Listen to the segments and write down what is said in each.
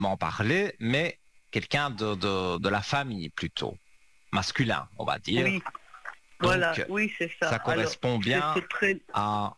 m'en parler, mais quelqu'un de la famille plutôt, masculin, on va dire. Oui, Donc, voilà, oui, c'est ça. ça correspond bien c'est très... à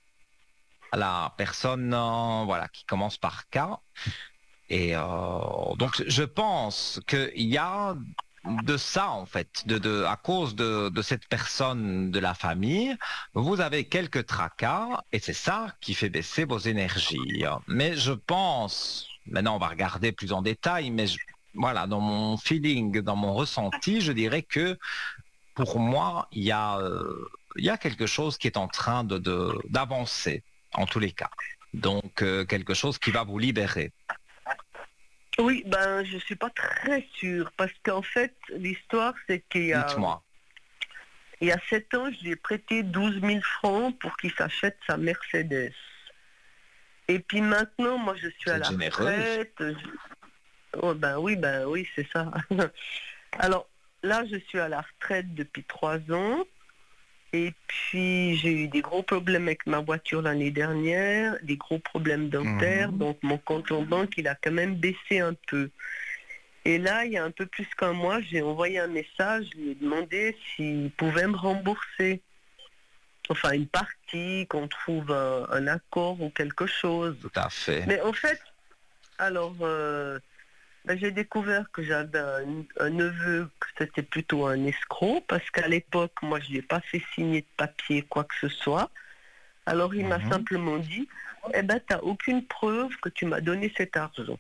la personne voilà, qui commence par K. Et donc, je pense qu'il y a de ça, en fait, à cause de cette personne de la famille, vous avez quelques tracas et c'est ça qui fait baisser vos énergies. Mais je pense, maintenant on va regarder plus en détail, mais voilà, dans mon feeling, dans mon ressenti, je dirais que pour moi, il y a quelque chose qui est en train d'avancer, en tous les cas. Donc, quelque chose qui va vous libérer. Oui, ben, je suis pas très sûre, parce qu'en fait, l'histoire, c'est Dites-moi. il y a 7 ans, je lui ai prêté 12 000 francs pour qu'il s'achète sa Mercedes. Et puis maintenant, moi, je suis à la retraite. Oh, ben oui, c'est ça. Alors, là, je suis à la retraite depuis 3 ans. Et puis, j'ai eu des gros problèmes avec ma voiture l'année dernière, des gros problèmes dentaires. Donc, mon compte en banque, il a quand même baissé un peu. Et là, il y a un peu plus qu'un mois, j'ai envoyé un message, je lui ai demandé s'il pouvait me rembourser. Enfin, une partie, qu'on trouve un accord ou quelque chose. Tout à fait. Mais en fait, alors, j'ai découvert que j'avais un neveu, que c'était plutôt un escroc, parce qu'à l'époque, moi, je lui ai pas fait signer de papier, quoi que ce soit. Alors, il m'a simplement dit, tu n'as aucune preuve que tu m'as donné cet argent.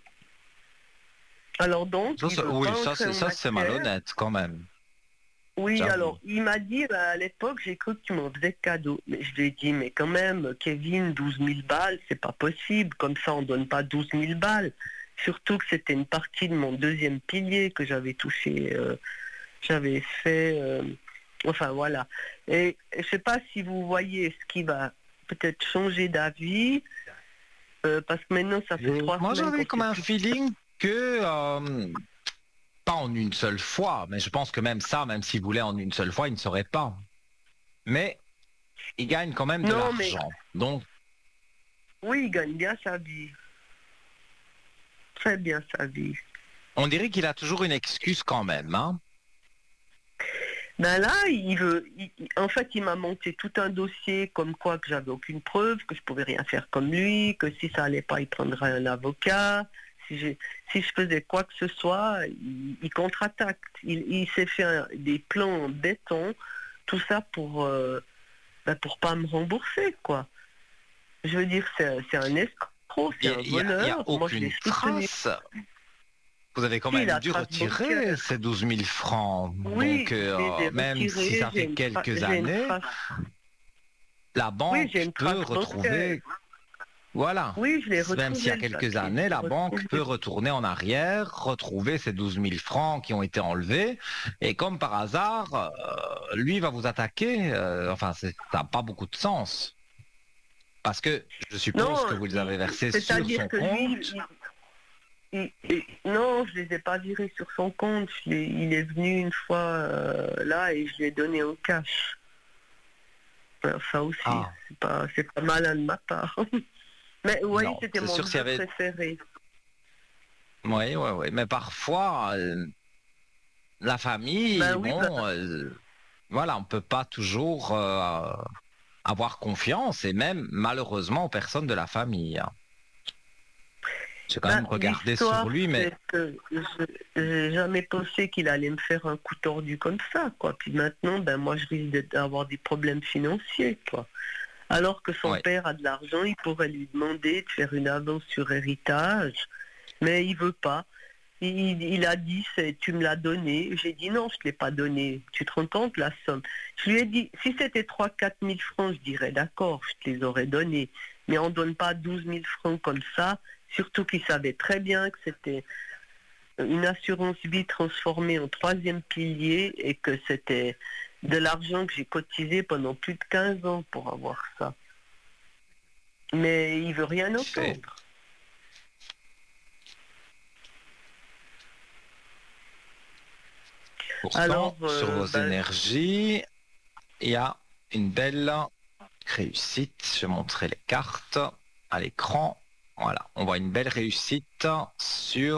Alors donc, ça c'est malhonnête quand même. Oui, J'avoue. alors, il m'a dit, à l'époque, j'ai cru que tu m'en faisais cadeau. Mais je lui ai dit, mais quand même, Kevin, 12 000 balles, c'est pas possible. Comme ça, on donne pas 12 000 balles. Surtout que c'était une partie de mon deuxième pilier que j'avais touché, j'avais fait, enfin voilà. Et je sais pas si vous voyez ce qui va peut-être changer d'avis, parce que maintenant, ça fait 3 semaines. Moi, j'avais comme un feeling que... pas en une seule fois, mais je pense que même ça, même s'il voulait en une seule fois, il ne saurait pas. Mais il gagne quand même de l'argent. Donc, oui, il gagne bien sa vie. Très bien sa vie. On dirait qu'il a toujours une excuse quand même, hein? Ben là, en fait, il m'a monté tout un dossier comme quoi que j'avais aucune preuve, que je pouvais rien faire comme lui, que si ça allait pas, il prendrait un avocat. Si je faisais quoi que ce soit, il contre-attaque. Il s'est fait des plans en béton, tout ça pour pas me rembourser, quoi. Je veux dire, c'est un escroc, c'est un voleur. Il n'y a aucune trace. Vous avez quand même dû retirer ces 12 000 francs. Oui, donc, même si ça fait quelques années, la banque peut retrouver... Voilà. Oui, je l'ai retrouvé. Même s'il y a quelques années, la banque peut retourner en arrière, retrouver ces 12 000 francs qui ont été enlevés. Et comme par hasard, lui va vous attaquer. Enfin, ça n'a pas beaucoup de sens. Parce que je suppose que vous les avez versés sur son compte. Non, je les ai pas virés sur son compte. Il est venu une fois là et je lui ai donné en cash. Alors, ça aussi, c'est pas malin de ma part. Mais oui, c'était mon jeu préféré. Oui. Mais parfois, la famille, voilà, on peut pas toujours avoir confiance et même malheureusement aux personnes de la famille. J'ai quand même regardé sur lui, mais... J'ai jamais pensé qu'il allait me faire un coup tordu comme ça, quoi. Puis maintenant, moi, je risque d'avoir des problèmes financiers, quoi. Alors que son père a de l'argent, il pourrait lui demander de faire une avance sur héritage, mais il veut pas. Il a dit, tu me l'as donné. J'ai dit non, je ne l'ai pas donné. Tu te rends compte la somme? Je lui ai dit, si c'était 3 000 à 4 000 francs, je dirais d'accord, je te les aurais donnés. Mais on ne donne pas 12 000 francs comme ça, surtout qu'il savait très bien que c'était une assurance vie transformée en 3e pilier et que c'était de l'argent que j'ai cotisé pendant plus de 15 ans pour avoir ça. Mais il veut rien entendre. Pourtant, sur vos énergies, il y a une belle réussite. Je vais montrer les cartes à l'écran. Voilà, on voit une belle réussite sur